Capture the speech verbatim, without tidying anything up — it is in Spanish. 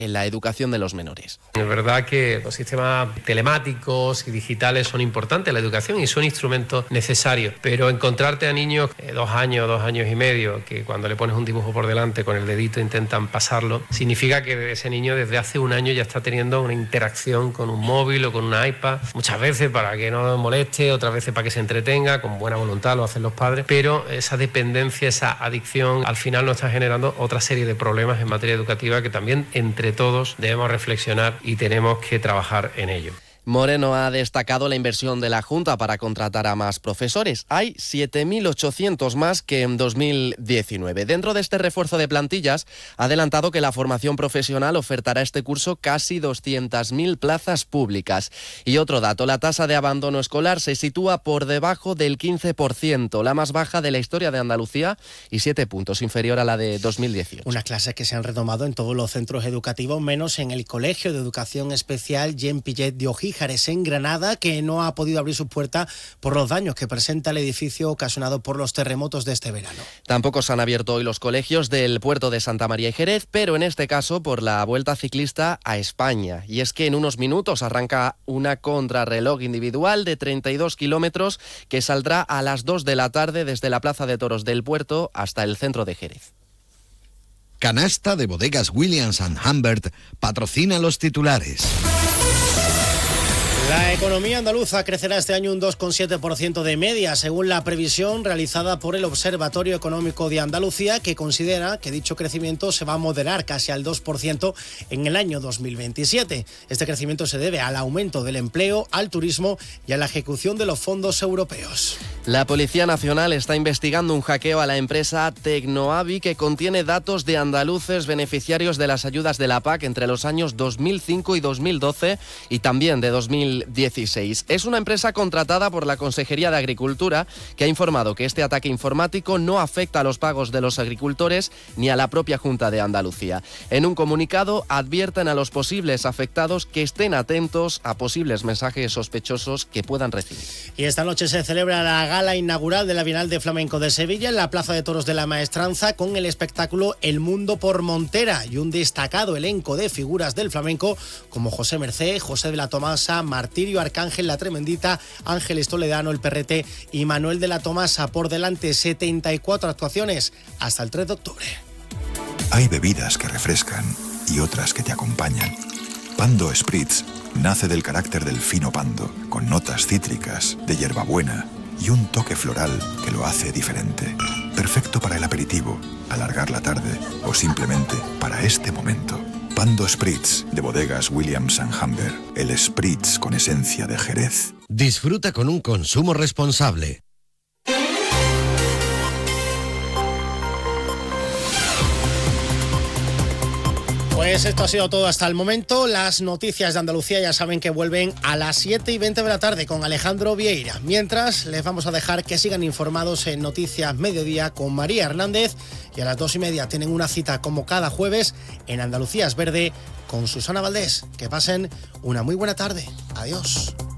en la educación de los menores. Es verdad que los sistemas telemáticos y digitales son importantes en la educación y son instrumentos necesarios, pero encontrarte a niños de dos años, dos años y medio, que cuando le pones un dibujo por delante con el dedito intentan pasarlo, significa que ese niño desde hace un año ya está teniendo una interacción con un móvil o con un iPad, muchas veces para que no moleste, otras veces para que se entretenga, con buena voluntad lo hacen los padres, pero esa dependencia, esa adicción, al final nos está generando otra serie de problemas en materia educativa que también entre todos debemos reflexionar y tenemos que trabajar en ello. Moreno ha destacado la inversión de la Junta para contratar a más profesores. Hay siete mil ochocientos más que en dos mil diecinueve. Dentro de este refuerzo de plantillas, ha adelantado que la formación profesional ofertará este curso casi doscientas mil plazas públicas. Y otro dato, la tasa de abandono escolar se sitúa por debajo del quince por ciento, la más baja de la historia de Andalucía y siete puntos inferior a la de dos mil dieciocho. Unas clases que se han retomado en todos los centros educativos, menos en el Colegio de Educación Especial Jean Pillet de Ojíjar, en Granada, que no ha podido abrir sus puertas por los daños que presenta el edificio ocasionado por los terremotos de este verano. Tampoco se han abierto hoy los colegios del puerto de Santa María y Jerez, pero en este caso por la Vuelta Ciclista a España. Y es que en unos minutos arranca una contrarreloj individual de treinta y dos kilómetros que saldrá a las dos de la tarde desde la Plaza de Toros del Puerto hasta el centro de Jerez. Canasta de Bodegas Williams and Humbert patrocina los titulares. La economía andaluza crecerá este año un dos coma siete por ciento de media, según la previsión realizada por el Observatorio Económico de Andalucía, que considera que dicho crecimiento se va a moderar casi al dos por ciento en el año dos mil veintisiete. Este crecimiento se debe al aumento del empleo, al turismo y a la ejecución de los fondos europeos. La Policía Nacional está investigando un hackeo a la empresa Tecnoavi que contiene datos de andaluces beneficiarios de las ayudas de la P A C entre los años dos mil cinco y dos mil doce y también de dos mil dieciséis. Es una empresa contratada por la Consejería de Agricultura que ha informado que este ataque informático no afecta a los pagos de los agricultores ni a la propia Junta de Andalucía. En un comunicado advierten a los posibles afectados que estén atentos a posibles mensajes sospechosos que puedan recibir. Y esta noche se celebra la gala inaugural de la Bienal de Flamenco de Sevilla en la Plaza de Toros de la Maestranza con el espectáculo El Mundo por Montera y un destacado elenco de figuras del flamenco como José Mercé, José de la Tomasa, Martirio Arcángel, La Tremendita, Ángeles Toledano, El Perrete y Manuel de la Tomasa. Por delante, setenta y cuatro actuaciones hasta el tres de octubre. Hay bebidas que refrescan y otras que te acompañan. Pando Spritz nace del carácter del fino pando, con notas cítricas, de hierbabuena y un toque floral que lo hace diferente. Perfecto para el aperitivo, alargar la tarde o simplemente para este momento. Pando Spritz, de Bodegas Williams and Humbert. El Spritz con esencia de Jerez. Disfruta con un consumo responsable. Pues esto ha sido todo hasta el momento. Las noticias de Andalucía ya saben que vuelven a las siete y veinte de la tarde con Alejandro Vieira. Mientras, les vamos a dejar que sigan informados en Noticias Mediodía con María Hernández. Y a las dos y media tienen una cita como cada jueves en Andalucía es Verde con Susana Valdés. Que pasen una muy buena tarde. Adiós.